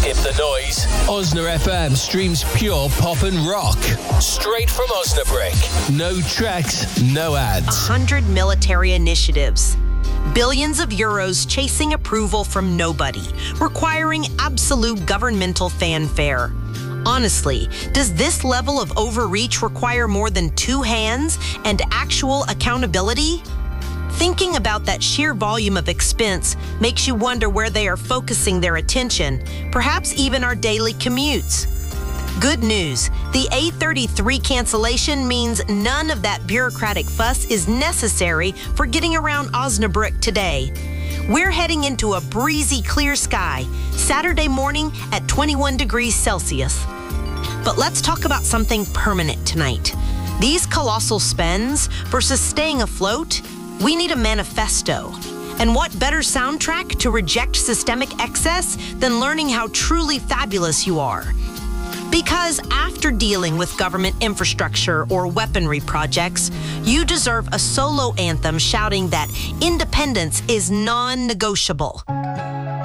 Skip the noise. Osna FM streams pure pop and rock. Straight from Osnabrück. No tracks, no ads. 100 military initiatives. Billions of euros chasing approval from nobody, requiring absolute governmental fanfare. Honestly, does this level of overreach require more than 2 hands and actual accountability? Thinking about that sheer volume of expense makes you wonder where they are focusing their attention, perhaps even our daily commutes. Good news, the A33 cancellation means none of that bureaucratic fuss is necessary for getting around Osnabrück today. We're heading into a breezy, clear sky, Saturday morning at 21 degrees Celsius. But let's talk about something permanent tonight. These colossal spends versus staying afloat, we need a manifesto. And what better soundtrack to reject systemic excess than learning how truly fabulous you are? Because after dealing with government infrastructure or weaponry projects, you deserve a solo anthem shouting that independence is non-negotiable.